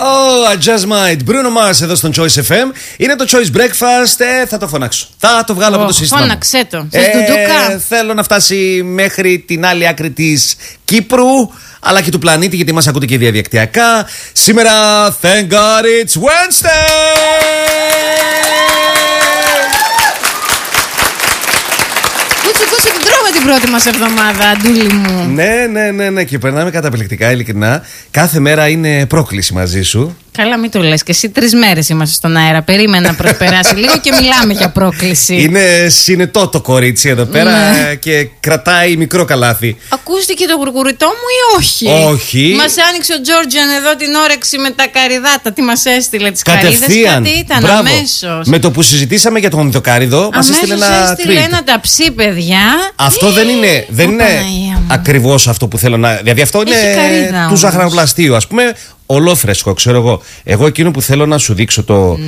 Oh, I just might. Bruno Mars εδώ στον Choice FM. Είναι το Choice Breakfast. Θα το φωνάξω. Θα το βγάλω από το σύστημα. Φώναξε το. Θέλω να φτάσει μέχρι την άλλη άκρη της Κύπρου, αλλά και του πλανήτη, γιατί μας ακούτε και διαδικτυακά. Σήμερα, thank God it's Wednesday! Κούτσι, την τρώμε την πρώτη μας εβδομάδα, Αντούλη μου. Ναι, και περνάμε καταπληκτικά, ειλικρινά. Κάθε μέρα είναι πρόκληση μαζί σου. Καλά, μην το λες. Και εσύ 3 μέρες είμαστε στον αέρα. Περίμενα να προσπεράσει λίγο και μιλάμε για πρόκληση. Είναι συνετό το κορίτσι εδώ πέρα και κρατάει μικρό καλάθι. Ακούστηκε το γουργουριτό μου ή όχι? Όχι. Μας άνοιξε ο Τζόρτζιαν εδώ την όρεξη με τα καριδάτα. Τι μας έστειλε, τις καρύδες? Κατευθείαν. Κάτι ήταν αμέσως. Με το που συζητήσαμε για τον Ιδοκάριδο, μας έστειλε ένα tweet. Ένα ταψί, παιδιά. Αυτό δεν είναι ακριβώς αυτό που θέλω να. Δηλαδή αυτό είναι του ζαχαροπλαστείου, ας πούμε. Ολόφρεσκο, ξέρω εγώ. Εγώ εκείνο που θέλω να σου δείξω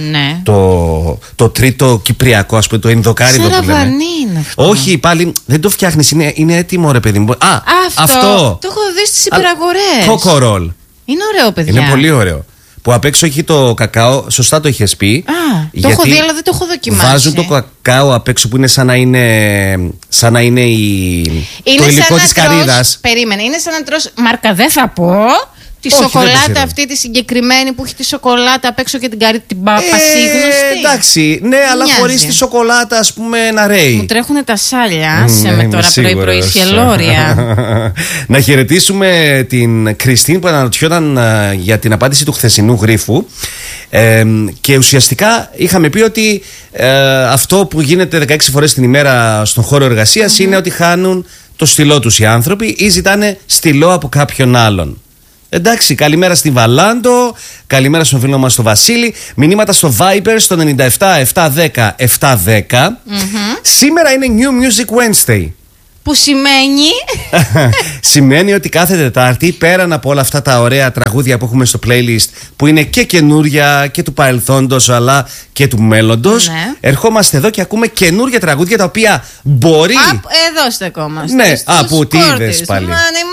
το τρίτο κυπριακό, ας πούμε, το Ινδοκάριδο που λέμε. Αυτό. Όχι, πάλι δεν το φτιάχνεις, είναι έτοιμο, ρε παιδί μου. Αυτό. Το έχω δει στις υπεραγορές. Κοκορόλ. Είναι ωραίο, παιδιά. Είναι πολύ ωραίο. Που απ' έξω έχει το κακάο, σωστά το είχες πει. Το έχω δει, αλλά δεν το έχω δοκιμάσει. Βάζουν το κακάο απ' έξω που είναι σαν να είναι το υλικό της καρύδας. Περίμενε, είναι σαν να τρως. Μάρκα δεν θα πω. Τη σοκολάτα αυτή τη συγκεκριμένη που έχει τη σοκολάτα απ' έξω και την πασίγνωστη. Εντάξει, ναι, αλλά χωρίς τη σοκολάτα, ας πούμε, να ρέει. Μου τρέχουνε τα σάλια. Άσε με τώρα πρωί-πρωί σχελόρια. Να χαιρετήσουμε την Κριστίν που αναρωτιόταν για την απάντηση του χθεσινού γρίφου. Και ουσιαστικά είχαμε πει ότι αυτό που γίνεται 16 φορές την ημέρα στον χώρο εργασίας είναι ότι χάνουν το στυλό τους οι άνθρωποι ή ζητάνε στυλό από κάποιον άλλον. Εντάξει, καλημέρα στη Βαλάντο, καλημέρα στον φίλο μας στο Βασίλη. Μηνύματα στο Viber στο 97 710 710. Σήμερα είναι New Music Wednesday. Που σημαίνει? Σημαίνει ότι κάθε Τετάρτη, πέραν από όλα αυτά τα ωραία τραγούδια που έχουμε στο playlist, που είναι και καινούρια και του παρελθόντος αλλά και του μέλλοντος, ερχόμαστε εδώ και ακούμε καινούρια τραγούδια τα οποία μπορεί. Εδώ στεκόμαστε. Ναι, που τι είδες πάλι?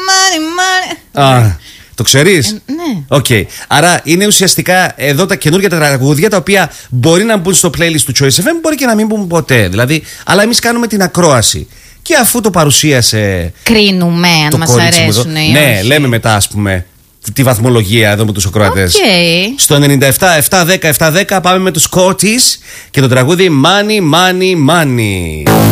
Το ξέρεις? Ναι. Οκ. Άρα είναι ουσιαστικά εδώ τα καινούργια τραγούδια τα οποία μπορεί να μπουν στο playlist του Choice FM, μπορεί και να μην μπουν ποτέ. Δηλαδή, αλλά εμείς κάνουμε την ακρόαση. Και αφού το παρουσίασε. Κρίνουμε αν μας αρέσουν ή ναι, όχι. λέμε μετά, ας πούμε, τη βαθμολογία εδώ με τους ακροατές. Στο 97 710 710 πάμε με τους Scotties και το τραγούδι Money, Money, Money.